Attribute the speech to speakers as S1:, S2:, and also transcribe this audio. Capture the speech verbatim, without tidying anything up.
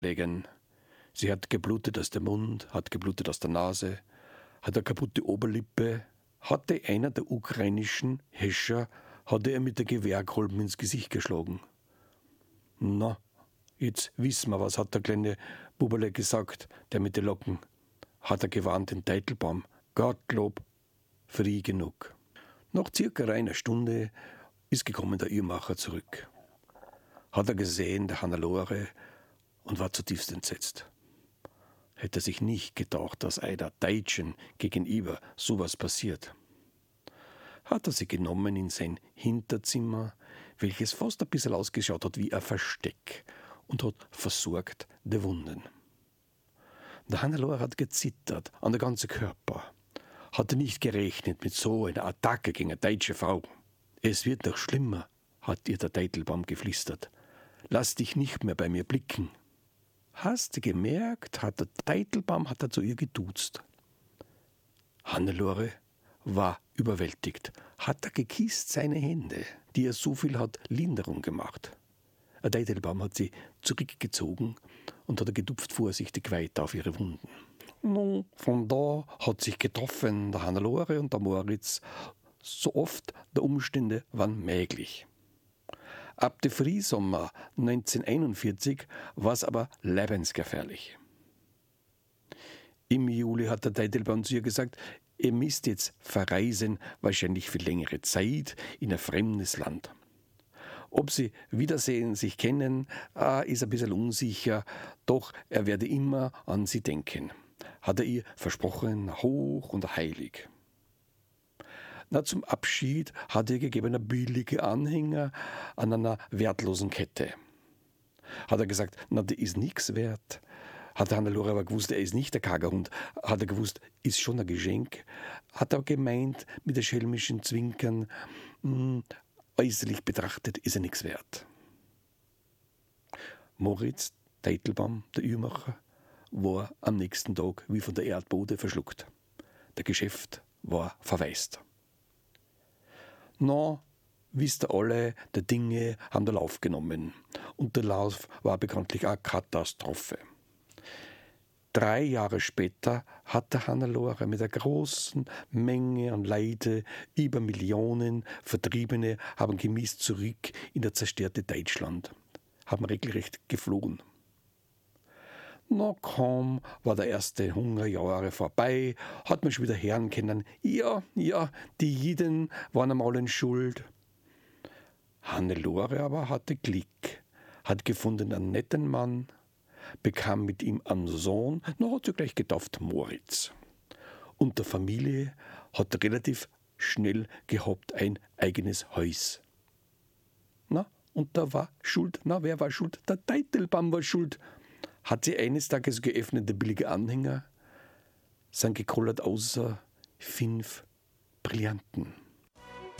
S1: legen. Sie hat geblutet aus dem Mund, hat geblutet aus der Nase, hat eine kaputte Oberlippe, hatte einer der ukrainischen Häscher, hatte er mit der Gewehrkolben ins Gesicht geschlagen. Na, jetzt wissen wir, was hat der kleine Buberle gesagt, der mit den Locken. Hat er gewarnt den Teitelbaum. Gottlob, früh genug. Nach circa einer Stunde ist gekommen der Uhrmacher zurück. Hat er gesehen, der Hannelore, und war zutiefst entsetzt. Hätte sich nicht gedacht, dass einer Deutschen gegenüber sowas passiert. Hat er sie genommen in sein Hinterzimmer, welches fast ein bisschen ausgeschaut hat wie ein Versteck, und hat versorgt die Wunden. Der Hannelore hat gezittert an der ganzen Körper, hatte nicht gerechnet mit so einer Attacke gegen eine deutsche Frau. Es wird noch schlimmer, hat ihr der Teitelbaum geflüstert. Lass dich nicht mehr bei mir blicken. Hast du gemerkt, hat der Teitelbaum hat er zu ihr geduzt. Hannelore war überwältigt, hat er gekisst seine Hände, die er so viel hat Linderung gemacht. Der Teitelbaum hat sie zurückgezogen und hat er gedupft vorsichtig weiter auf ihre Wunden. Nun, von da hat sich getroffen der Hannelore und der Moritz, so oft der Umstände waren möglich. Ab dem Frühsommer neunzehnhunderteinundvierzig war es aber lebensgefährlich. Im Juli hat der Teitelbaum zu ihr gesagt, ihr müsst jetzt verreisen, wahrscheinlich für längere Zeit, in ein fremdes Land. Ob sie wiedersehen, sich kennen, ist ein bisschen unsicher, doch er werde immer an sie denken, hat er ihr versprochen, hoch und heilig. Na, zum Abschied hat er gegeben einen billigen Anhänger an einer wertlosen Kette. Hat er gesagt, na, der ist nichts wert. Hat der Hannelore aber gewusst, er ist nicht der Kagerhund. Hat er gewusst, ist schon ein Geschenk. Hat er gemeint, mit der schelmischen Zwinkern, mh, äußerlich betrachtet ist er nichts wert. Moritz Teitelbaum, der Uhrmacher, war am nächsten Tag wie von der Erdboden verschluckt. Der Geschäft war verwaist. Na, wisst ihr alle, die Dinge haben den Lauf genommen. Und der Lauf war bekanntlich eine Katastrophe. Drei Jahre später hat der Hannelore mit einer großen Menge an Leute, über Millionen Vertriebene, haben gemäß zurück in das zerstörte Deutschland, haben regelrecht geflohen. Na kaum war der erste Hungerjahre vorbei, hat man schon wieder hören können, ja, ja, die Jiden waren einmal in Schuld. Hannelore aber hatte Glück, hat gefunden einen netten Mann, bekam mit ihm einen Sohn, na hat sie gleich getauft Moritz. Und der Familie hat relativ schnell gehabt ein eigenes Haus. Na, und da war schuld, na wer war schuld? Der Teitelbaum war schuld. Hat sie eines Tages geöffnet, der billige Anhänger, sind gekollert außer fünf Brillanten.